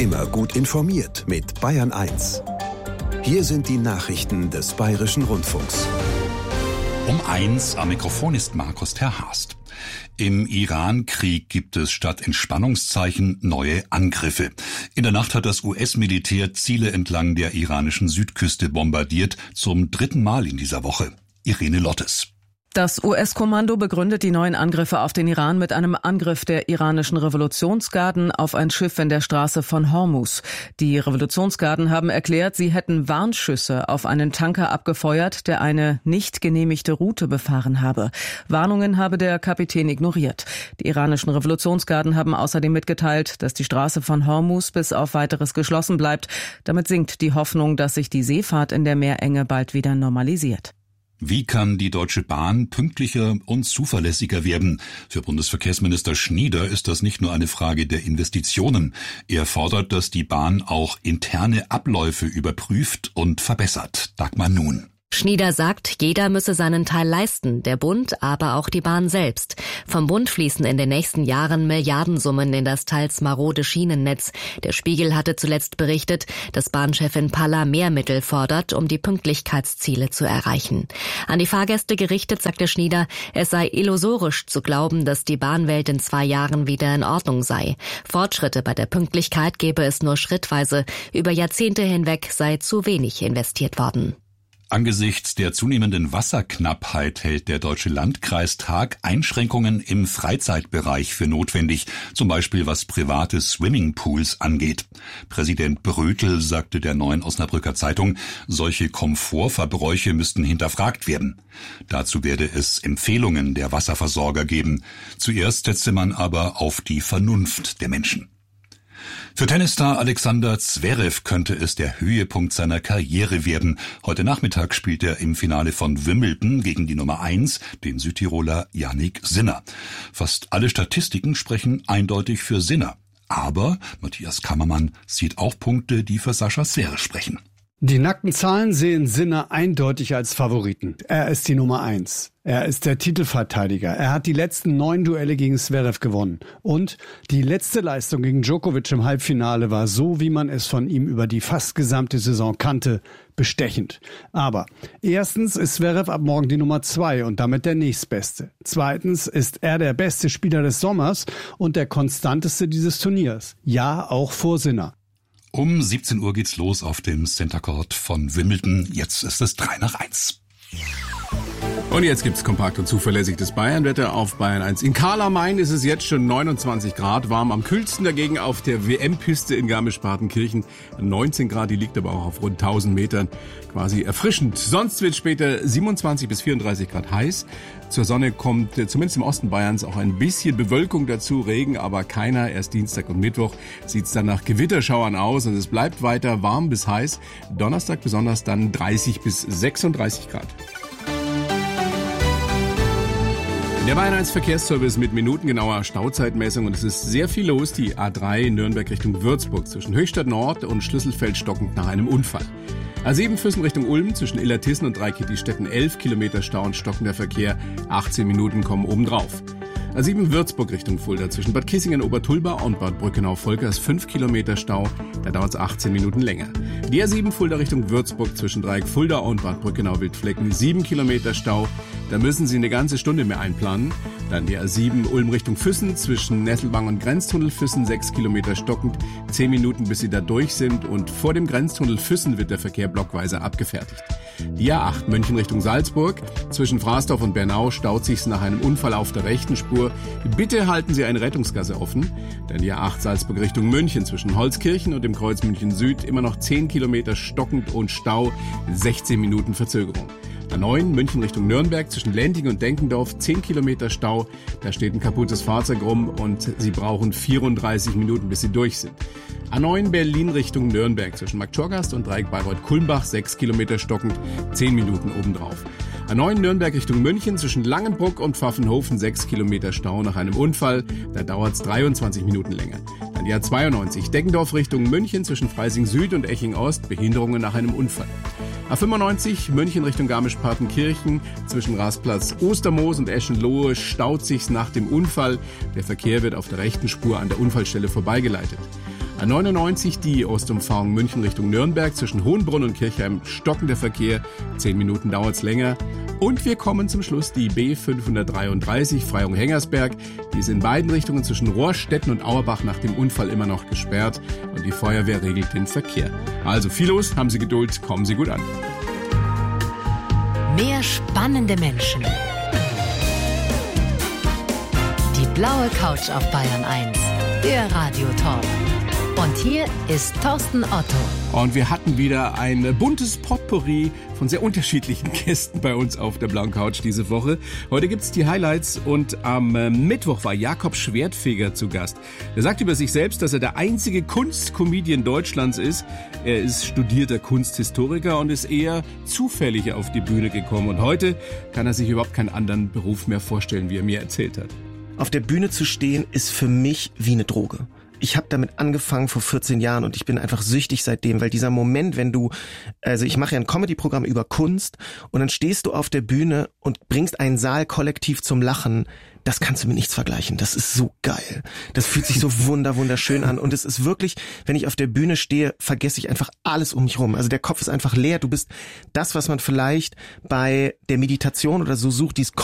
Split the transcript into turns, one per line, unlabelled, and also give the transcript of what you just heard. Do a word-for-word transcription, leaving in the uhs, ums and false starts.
Immer gut informiert mit Bayern eins. Hier sind die Nachrichten des Bayerischen Rundfunks.
Um eins am Mikrofon ist Markus Terhast. Im Iran-Krieg gibt es statt Entspannungszeichen neue Angriffe. In der Nacht hat das U S-Militär Ziele entlang der iranischen Südküste bombardiert, zum dritten Mal in dieser Woche. Irene Lottes.
Das U S-Kommando begründet die neuen Angriffe auf den Iran mit einem Angriff der iranischen Revolutionsgarden auf ein Schiff in der Straße von Hormuz. Die Revolutionsgarden haben erklärt, sie hätten Warnschüsse auf einen Tanker abgefeuert, der eine nicht genehmigte Route befahren habe. Warnungen habe der Kapitän ignoriert. Die iranischen Revolutionsgarden haben außerdem mitgeteilt, dass die Straße von Hormuz bis auf Weiteres geschlossen bleibt. Damit sinkt die Hoffnung, dass sich die Seefahrt in der Meerenge bald wieder normalisiert.
Wie kann die Deutsche Bahn pünktlicher und zuverlässiger werden? Für Bundesverkehrsminister Schnieder ist das nicht nur eine Frage der Investitionen. Er fordert, dass die Bahn auch interne Abläufe überprüft und verbessert. Dagmar Nun.
Schnieder sagt, jeder müsse seinen Teil leisten, der Bund, aber auch die Bahn selbst. Vom Bund fließen in den nächsten Jahren Milliardensummen in das teils marode Schienennetz. Der Spiegel hatte zuletzt berichtet, dass Bahnchefin Palla mehr Mittel fordert, um die Pünktlichkeitsziele zu erreichen. An die Fahrgäste gerichtet sagte Schnieder, es sei illusorisch zu glauben, dass die Bahnwelt in zwei Jahren wieder in Ordnung sei. Fortschritte bei der Pünktlichkeit gebe es nur schrittweise. Über Jahrzehnte hinweg sei zu wenig investiert worden.
Angesichts der zunehmenden Wasserknappheit hält der Deutsche Landkreistag Einschränkungen im Freizeitbereich für notwendig, zum Beispiel was private Swimmingpools angeht. Präsident Brötel sagte der Neuen Osnabrücker Zeitung, solche Komfortverbräuche müssten hinterfragt werden. Dazu werde es Empfehlungen der Wasserversorger geben. Zuerst setze man aber auf die Vernunft der Menschen. Für Tennisstar Alexander Zverev könnte es der Höhepunkt seiner Karriere werden. Heute Nachmittag spielt er im Finale von Wimbledon gegen die Nummer eins, den Südtiroler Jannik Sinner. Fast alle Statistiken sprechen eindeutig für Sinner. Aber Matthias Kammermann sieht auch Punkte, die für Sascha Zverev sprechen.
Die nackten Zahlen sehen Sinner eindeutig als Favoriten. Er ist die Nummer eins. Er ist der Titelverteidiger. Er hat die letzten neun Duelle gegen Zverev gewonnen. Und die letzte Leistung gegen Djokovic im Halbfinale war so, wie man es von ihm über die fast gesamte Saison kannte, bestechend. Aber erstens ist Zverev ab morgen die Nummer zwei und damit der nächstbeste. Zweitens ist er der beste Spieler des Sommers und der konstanteste dieses Turniers. Ja, auch vor Sinner.
Um siebzehn Uhr geht's los auf dem Center Court von Wimbledon. Jetzt ist es drei nach eins.
Und jetzt gibt's kompakt und zuverlässig das Bayernwetter auf Bayern eins. In Karl am Main ist es jetzt schon neunundzwanzig Grad warm. Am kühlsten dagegen auf der W M-Piste in Garmisch-Partenkirchen. neunzehn Grad, die liegt aber auch auf rund tausend Metern. Quasi erfrischend. Sonst wird später siebenundzwanzig bis vierunddreißig Grad heiß. Zur Sonne kommt zumindest im Osten Bayerns auch ein bisschen Bewölkung dazu. Regen aber keiner. Erst Dienstag und Mittwoch sieht's dann nach Gewitterschauern aus. Und es bleibt weiter warm bis heiß. Donnerstag besonders dann dreißig bis sechsunddreißig Grad. Der Bayern eins Verkehrsservice mit minutengenauer Stauzeitmessung und es ist sehr viel los. Die A drei Nürnberg Richtung Würzburg zwischen Höchstadt Nord und Schlüsselfeld stockend nach einem Unfall. A sieben Füssen Richtung Ulm zwischen Illertissen und Dreikitti-Stetten elf Kilometer Stau und stockender Verkehr. achtzehn Minuten kommen obendrauf. A sieben Würzburg Richtung Fulda zwischen Bad Kissingen Obertulba und Bad Brückenau-Volkers fünf Kilometer Stau, da dauert es achtzehn Minuten länger. Die A sieben Fulda Richtung Würzburg zwischen Dreieck Fulda und Bad Brückenau-Wildflecken sieben Kilometer Stau, da müssen Sie eine ganze Stunde mehr einplanen. Dann die A sieben Ulm Richtung Füssen zwischen Nesselbang und Grenztunnel Füssen sechs Kilometer stockend, zehn Minuten bis Sie da durch sind und vor dem Grenztunnel Füssen wird der Verkehr blockweise abgefertigt. Die A acht München Richtung Salzburg zwischen Frasdorf und Bernau staut sich's nach einem Unfall auf der rechten Spur. Bitte halten Sie eine Rettungsgasse offen, denn die A acht Salzburg Richtung München zwischen Holzkirchen und dem Kreuz München Süd immer noch zehn Kilometer stockend und Stau, sechzehn Minuten Verzögerung. A neun München Richtung Nürnberg zwischen Lending und Denkendorf zehn Kilometer Stau, da steht ein kaputtes Fahrzeug rum und Sie brauchen vierunddreißig Minuten, bis Sie durch sind. A neun Berlin Richtung Nürnberg zwischen Marktschorgast und Dreieck Bayreuth-Kulmbach sechs Kilometer stockend, zehn Minuten obendrauf. A neun Nürnberg Richtung München zwischen Langenbruck und Pfaffenhofen sechs Kilometer Stau nach einem Unfall, da dauert es dreiundzwanzig Minuten länger. Dann die A zweiundneunzig Deggendorf Richtung München zwischen Freising Süd und Eching Ost, Behinderungen nach einem Unfall. A fünfundneunzig München Richtung Garmisch-Partenkirchen zwischen Rastplatz Ostermoos und Eschenlohe staut sich's nach dem Unfall. Der Verkehr wird auf der rechten Spur an der Unfallstelle vorbeigeleitet. A neunundneunzig die Ostumfahrung München Richtung Nürnberg zwischen Hohenbrunn und Kirchheim stockender Verkehr. Zehn Minuten dauert's länger. Und wir kommen zum Schluss die B fünfhundertdreiunddreißig Freyung-Hengersberg. Die ist in beiden Richtungen zwischen Rohrstetten und Auerbach nach dem Unfall immer noch gesperrt. Und die Feuerwehr regelt den Verkehr. Also viel los, haben Sie Geduld, kommen Sie gut an.
Mehr spannende Menschen. Die blaue Couch auf Bayern eins. Der Radiotalk. Und hier ist Thorsten Otto.
Und wir hatten wieder ein buntes Potpourri von sehr unterschiedlichen Gästen bei uns auf der blauen Couch diese Woche. Heute gibt's die Highlights und am Mittwoch war Jakob Schwertfeger zu Gast. Er sagt über sich selbst, dass er der einzige Kunstcomedian Deutschlands ist. Er ist studierter Kunsthistoriker und ist eher zufällig auf die Bühne gekommen. Und heute kann er sich überhaupt keinen anderen Beruf mehr vorstellen, wie er mir erzählt hat.
Auf der Bühne zu stehen ist für mich wie eine Droge. Ich habe damit angefangen vor vierzehn Jahren und ich bin einfach süchtig seitdem, weil dieser Moment, wenn du, also ich mache ja ein Comedy-Programm über Kunst und dann stehst du auf der Bühne und bringst einen Saal kollektiv zum Lachen, das kannst du mit nichts vergleichen. Das ist so geil. Das fühlt sich so wunder, wunderschön an. Und es ist wirklich, wenn ich auf der Bühne stehe, vergesse ich einfach alles um mich rum. Also der Kopf ist einfach leer. Du bist das, was man vielleicht bei der Meditation oder so sucht, dieses